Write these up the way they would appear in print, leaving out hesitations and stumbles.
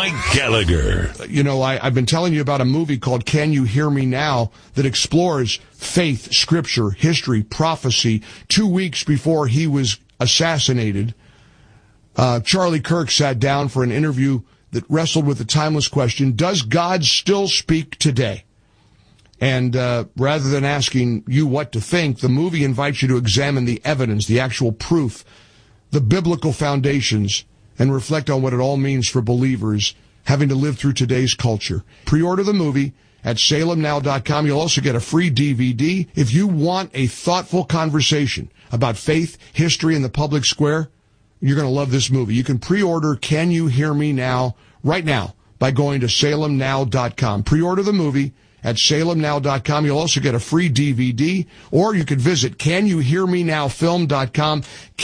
Mike Gallagher. You know, I've been telling you about a movie called Can You Hear Me Now that explores faith, scripture, history, prophecy. 2 weeks before he was assassinated, Charlie Kirk sat down for an interview that wrestled with the timeless question, does God still speak today? And rather than asking you what to think, the movie invites you to examine the evidence, the actual proof, the biblical foundations, and reflect on what it all means for believers having to live through today's culture. Pre-order the movie at salemnow.com. You'll also get a free DVD. If you want a thoughtful conversation about faith, history, and the public square, you're going to love this movie. You can pre-order Can You Hear Me Now right now by going to salemnow.com. Pre-order the movie at salemnow.com. You'll also get a free DVD, or you could visit CanYouHearMeNowFilm.com,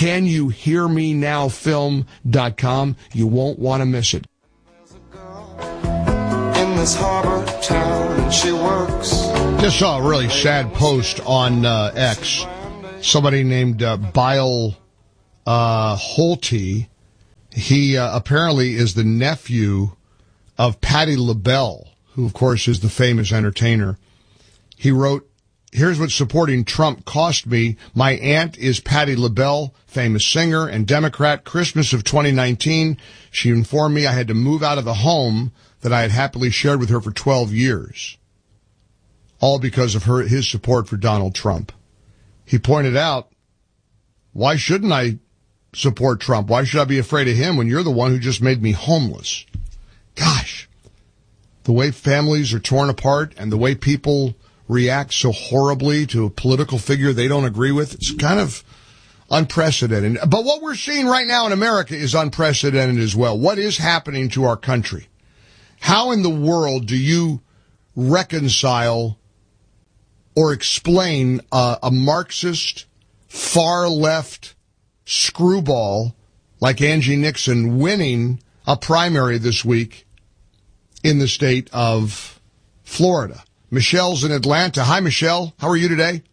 CanYouHearMeNowFilm.com. You won't want to miss it. In this harbor town, and she works. Just saw a really sad post on X. Somebody named Bile Holte. He apparently is the nephew of Patti LaBelle, who, of course, is the famous entertainer. He wrote, here's what supporting Trump cost me. My aunt is Patti LaBelle, famous singer and Democrat. Christmas of 2019, she informed me I had to move out of the home that I had happily shared with her for 12 years, all because of his support for Donald Trump. He pointed out, why shouldn't I support Trump? Why should I be afraid of him when you're the one who just made me homeless? Gosh. The way families are torn apart and the way people react so horribly to a political figure they don't agree with, it's kind of unprecedented. But what we're seeing right now in America is unprecedented as well. What is happening to our country? How in the world do you reconcile or explain a Marxist, far-left screwball like Angie Nixon winning a primary this week in the state of Florida? Michelle's in Atlanta. Hi, Michelle. How are you today?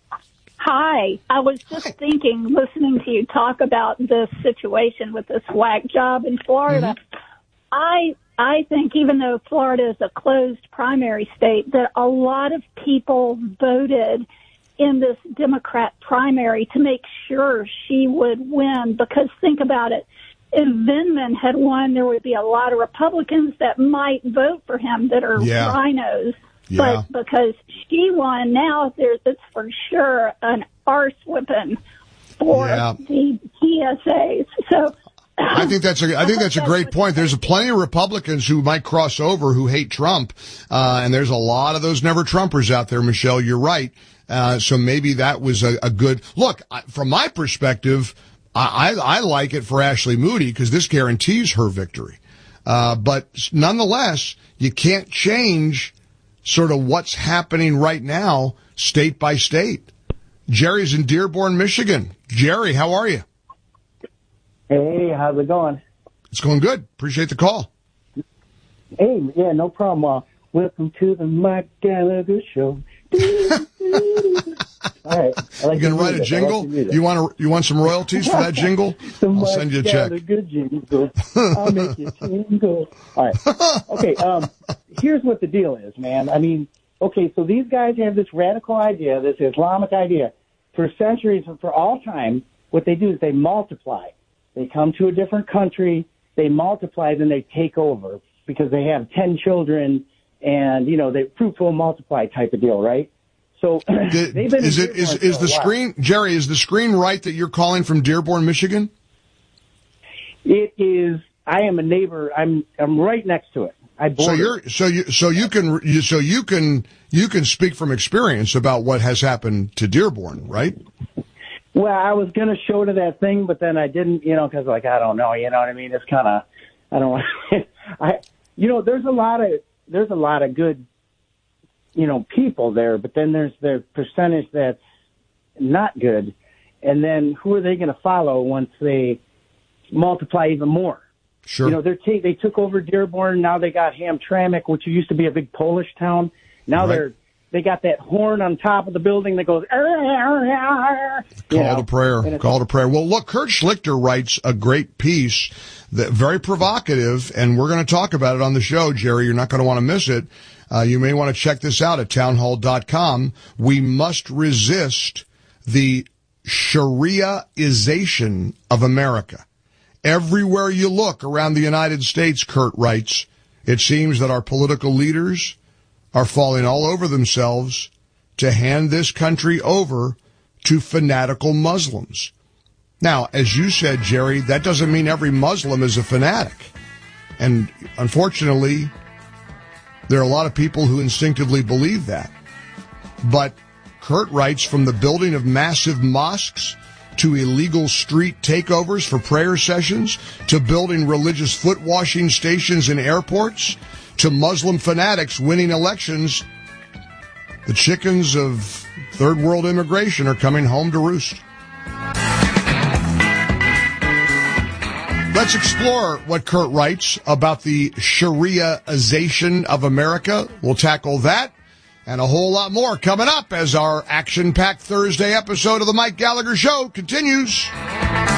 Hi. I was just thinking, listening to you talk about this situation with this whack job in Florida. Mm-hmm. I think even though Florida is a closed primary state, that a lot of people voted in this Democrat primary to make sure she would win, because think about it. If Vindman had won, there would be a lot of Republicans that might vote for him that are rhinos. Yeah. But because she won, now it's for sure an arse whipping for the TSAs. So I think that's a great point. There's plenty of Republicans who might cross over who hate Trump, and there's a lot of those never Trumpers out there. Michelle, you're right. So maybe that was a good look from my perspective. I like it for Ashley Moody because this guarantees her victory. But nonetheless, you can't change sort of what's happening right now, state by state. Jerry's in Dearborn, Michigan. Jerry, how are you? Hey, how's it going? It's going good. Appreciate the call. Hey, yeah, no problem. Welcome to the Mike Gallagher Show. All right. You gonna write a jingle? You want some royalties for that jingle? I'll send you a check. Jingle. I'll make you jingle. All right. Okay. Here's what the deal is, man. I mean, okay, so these guys have this radical idea, this Islamic idea, for centuries and for all time. What they do is they multiply. They come to a different country, they multiply, then they take over because they have 10 children, and they fruitful multiply type of deal, right? So they've been is the screen, Jerry? Is the screen right that you're calling from Dearborn, Michigan? It is. I am a neighbor. I'm right next to it. So you can speak from experience about what has happened to Dearborn, right? Well, I was going to show to that thing, but then I didn't, because I don't know, you know what I mean? It's kind of, I don't want there's a lot of good, people there, but then there's the percentage that's not good. And then who are they going to follow once they multiply even more? Sure. They took over Dearborn. Now they got Hamtramck, which used to be a big Polish town. Now they're They got that horn on top of the building that goes, Call to prayer. Call to prayer. Well, look, Kurt Schlichter writes a great piece, that very provocative, and we're going to talk about it on the show, Jerry. You're not going to want to miss it. You may want to check this out at townhall.com. We must resist the Shariaization of America. Everywhere you look around the United States, Kurt writes, it seems that our political leaders are falling all over themselves to hand this country over to fanatical Muslims. Now, as you said, Jerry, that doesn't mean every Muslim is a fanatic. And unfortunately, there are a lot of people who instinctively believe that. But Kurt writes, from the building of massive mosques to illegal street takeovers for prayer sessions, to building religious foot washing stations in airports, to Muslim fanatics winning elections, the chickens of third world immigration are coming home to roost. Let's explore what Kurt writes about the Shariaization of America. We'll tackle that and a whole lot more coming up as our action-packed Thursday episode of the Mike Gallagher Show continues.